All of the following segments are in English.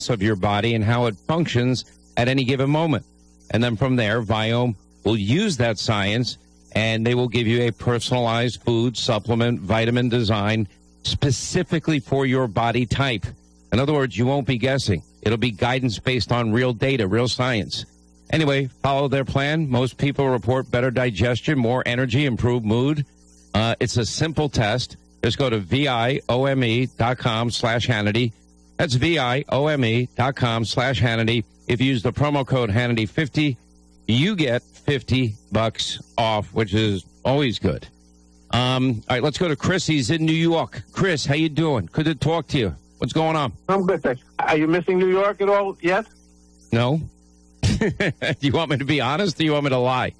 of your body and how it functions at any given moment. And then from there, Viome will use that science, and they will give you a personalized food supplement vitamin design specifically for your body type. In other words, you won't be guessing. It'll be guidance based on real data, real science. Anyway, follow their plan. Most people report better digestion, more energy, improved mood. It's a simple test. Just go to viome.com/Hannity. That's viome.com/Hannity. If you use the promo code Hannity50, you get $50 off, which is always good. All right, let's go to Chris. He's in New York. Chris, how you doing? Good to talk to you. What's going on? I'm good, thanks. Are you missing New York at all yet? No. Do you want me to be honest, or do you want me to lie?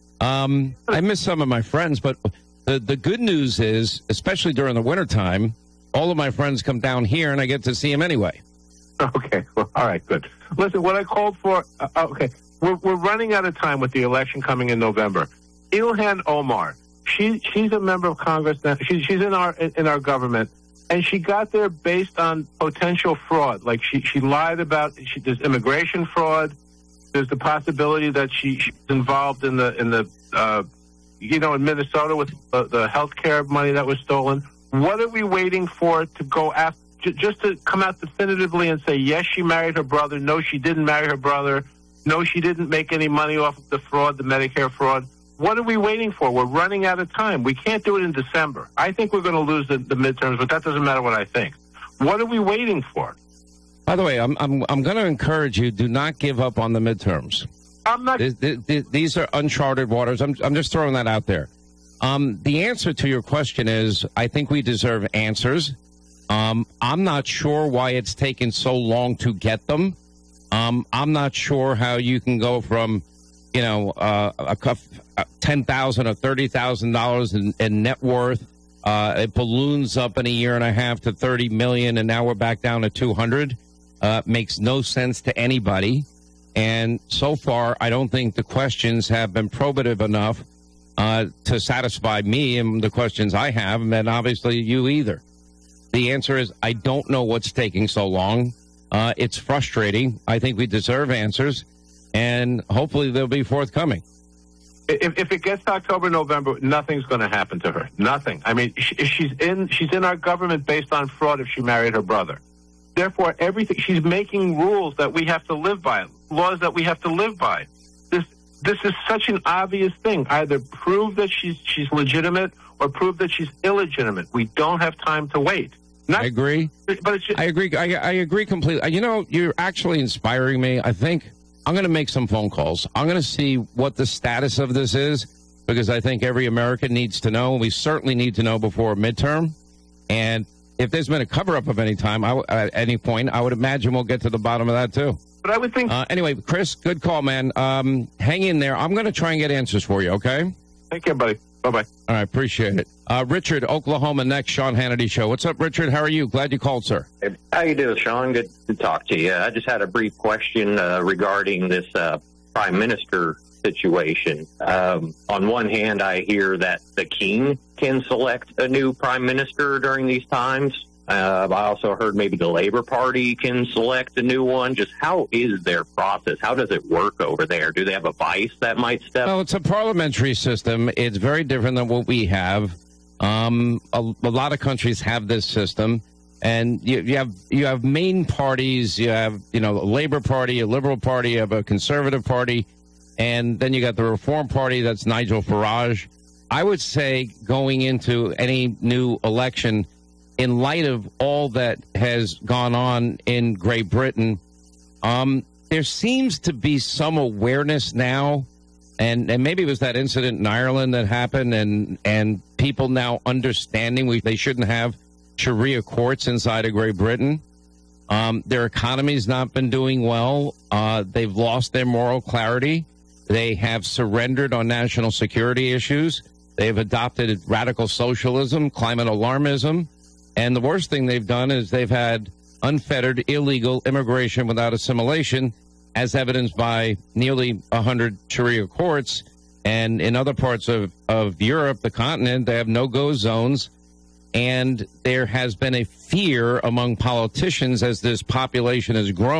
I miss some of my friends, but the good news is, especially during the wintertime, all of my friends come down here, and I get to see them anyway. Okay, well, all right, good. Listen, what I called for, okay, we're running out of time with the election coming in November. Ilhan Omar, she's a member of Congress now. She's in our government, and she got there based on potential fraud. Like she lied about there's immigration fraud. There's the possibility that she's involved in the in Minnesota with the health care money that was stolen. What are we waiting for to go after? Just to come out definitively and say, yes, she married her brother. No, she didn't marry her brother. No, she didn't make any money off of the fraud, the Medicare fraud. What are we waiting for? We're running out of time. We can't do it in December. I think we're going to lose the midterms, but that doesn't matter what I think. What are we waiting for? By the way, I'm going to encourage you, do not give up on the midterms. I'm not. These are uncharted waters. I'm just throwing that out there. The answer to your question is, I think we deserve answers. I'm not sure why it's taken so long to get them. I'm not sure how you can go from, $10,000 or $30,000 in net worth. It balloons up in a year and a half to $30 million, and now we're back down to $200. Makes no sense to anybody. And so far, I don't think the questions have been probative enough to satisfy me and the questions I have, and obviously you either. The answer is, I don't know what's taking so long. It's frustrating. I think we deserve answers, and hopefully they'll be forthcoming. If it gets to October, November, nothing's going to happen to her. Nothing. I mean, she's in our government based on fraud if she married her brother. Therefore, everything, she's making rules that we have to live by, laws that we have to live by. This is such an obvious thing. Either prove that she's legitimate or prove that she's illegitimate. We don't have time to wait. I agree. But it's just, I agree. I agree completely. You're actually inspiring me. I think I'm going to make some phone calls. I'm going to see what the status of this is, because I think every American needs to know. We certainly need to know before a midterm. And if there's been a cover-up of any time, at any point, I would imagine we'll get to the bottom of that, too. But I would think... Anyway, Chris, good call, man. Hang in there. I'm going to try and get answers for you, okay? Take care, buddy. Bye-bye. All right, appreciate it. Richard, Oklahoma, next, Sean Hannity Show. What's up, Richard? How are you? Glad you called, sir. Hey, how you doing, Sean? Good to talk to you. I just had a brief question regarding this prime minister situation. On one hand, I hear that the king can select a new prime minister during these times. I also heard maybe the Labor Party can select a new one. Just how is their process? How does it work over there? Do they have a vice that might step? Well, it's a parliamentary system. It's very different than what we have. A lot of countries have this system, and you have main parties. You have a Labor Party, a Liberal Party, you have a Conservative Party, and then you got the Reform Party. That's Nigel Farage. I would say going into any new election, in light of all that has gone on in Great Britain, there seems to be some awareness now, and maybe it was that incident in Ireland that happened, and people now understanding they shouldn't have Sharia courts inside of Great Britain. Their economy's not been doing well. They've lost their moral clarity. They have surrendered on national security issues. They've adopted radical socialism, climate alarmism. And the worst thing they've done is they've had unfettered illegal immigration without assimilation, as evidenced by nearly 100 Sharia courts. And in other parts of Europe, the continent, they have no-go zones. And there has been a fear among politicians as this population has grown.